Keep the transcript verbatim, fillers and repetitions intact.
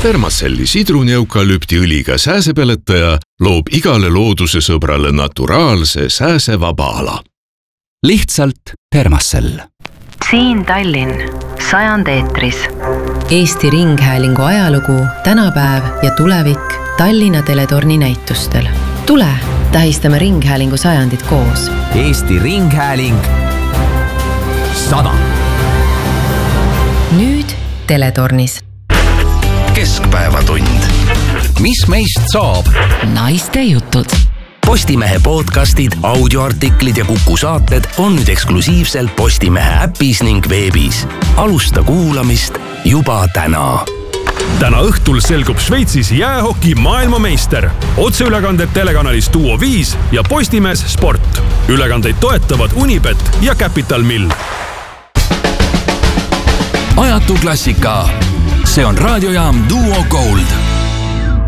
Thermacelli sidruni-eukalüptiõliga sääsepeletaja loob igale looduse sõbrale naturaalse sääsevaba ala. Lihtsalt Thermacell. Siin Tallinn, sajand eetris. Eesti Ringhäälingu ajalugu, tänapäev ja tulevik Tallinna teletorni näitustel. Tule, tähistame Ringhäälingu sajandit koos. Eesti Ringhääling sada. Nüüd teletornis. Keskpäevatund. Mis meist saab? Naiste jutud. Postimehe podcastid, audioartiklid ja Kuku saated on nüüd eksklusiivselt Postimehe äpis ning veebis. Alusta kuulamist juba täna. Täna õhtul selgub Šveitsis jäähoki maailmameister. Otseülekanded telekanalis Duo viis ja Postimees Sport. Ülekandeid toetavad Unibet ja Capital Mill. Ajatu klassika. See on raadiojaam Duo Gold.